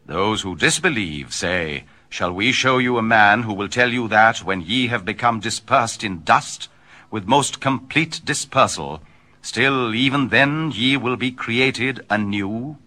Those who disbelieve say, shall we show you a man who will tell you that, when ye have become dispersed in dust, with most complete dispersal, still even then ye will be created anew?